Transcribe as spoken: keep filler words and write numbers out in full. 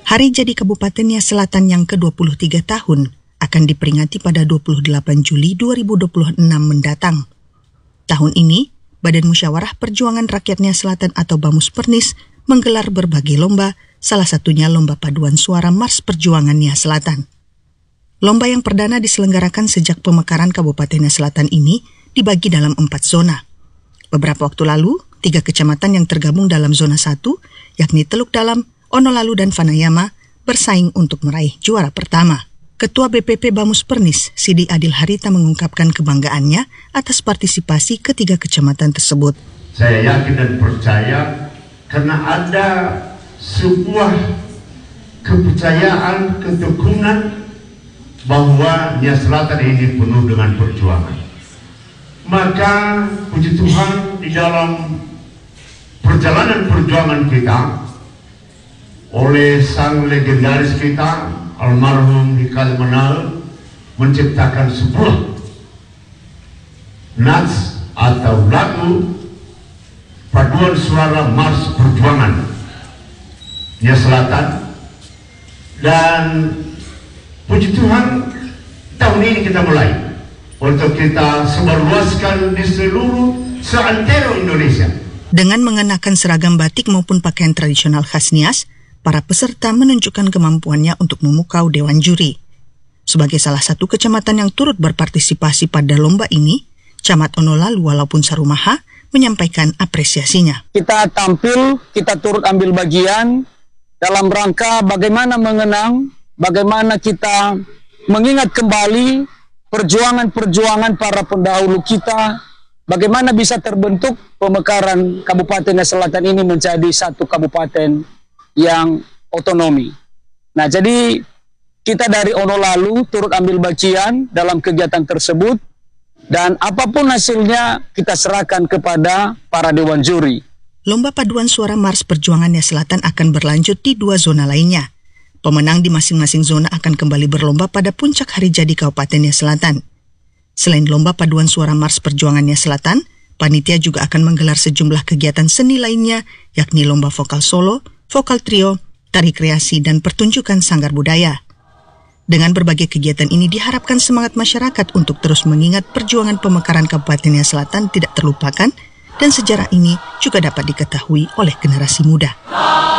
Hari Jadi Kabupaten Nia Selatan yang ke dua puluh tiga tahun akan diperingati pada dua puluh delapan Juli dua ribu dua puluh enam mendatang. Tahun ini, Badan Musyawarah Perjuangan Rakyat Nia Selatan atau Bamuspernis menggelar berbagai lomba, salah satunya Lomba Paduan Suara Mars Perjuangan Nia Selatan. Lomba yang perdana diselenggarakan sejak pemekaran Kabupaten Nia Selatan ini dibagi dalam empat zona. Beberapa waktu lalu, tiga kecamatan yang tergabung dalam zona satu, yakni Teluk Dalam, Onolalu, dan Fanayama, bersaing untuk meraih juara pertama. Ketua B P P Bamuspernis, Sidi Adil Harita, mengungkapkan kebanggaannya atas partisipasi ketiga kecamatan tersebut. Saya yakin dan percaya karena ada sebuah kepercayaan, ketekunan bahwa Nia Selatan ini penuh dengan perjuangan. Maka puji Tuhan, di dalam perjalanan perjuangan kita oleh sang legendaris kita almarhum Hikal Manal menciptakan sebuah nats atau lagu Paduan Suara Mars Perjuangan Nia Selatan, dan puji Tuhan tahun ini kita mulai untuk kita sebarluaskan di seluruh seantero Indonesia. Dengan mengenakan seragam batik maupun pakaian tradisional khas Nias, para peserta menunjukkan kemampuannya untuk memukau dewan juri. Sebagai salah satu kecamatan yang turut berpartisipasi pada lomba ini, Camat Onolalu walaupun Sarumaha menyampaikan apresiasinya. Kita tampil, kita turut ambil bagian dalam rangka bagaimana mengenang, bagaimana kita mengingat kembali perjuangan-perjuangan para pendahulu kita, bagaimana bisa terbentuk pemekaran Kabupaten Nia Selatan ini menjadi satu kabupaten yang otonomi. Nah, jadi kita dari Onolalu turut ambil bagian dalam kegiatan tersebut, dan apapun hasilnya kita serahkan kepada para dewan juri. Lomba Paduan Suara Mars Perjuangan Nia Selatan akan berlanjut di dua zona lainnya. Pemenang di masing-masing zona akan kembali berlomba pada puncak Hari Jadi Kabupaten Nia Selatan. Selain Lomba Paduan Suara Mars Perjuangan Nia Selatan, panitia juga akan menggelar sejumlah kegiatan seni lainnya, yakni Lomba Vokal Solo, Vokal Trio, Tari Kreasi, dan pertunjukan sanggar budaya. Dengan berbagai kegiatan ini diharapkan semangat masyarakat untuk terus mengingat perjuangan pemekaran Kabupaten Nia Selatan tidak terlupakan, dan sejarah ini juga dapat diketahui oleh generasi muda.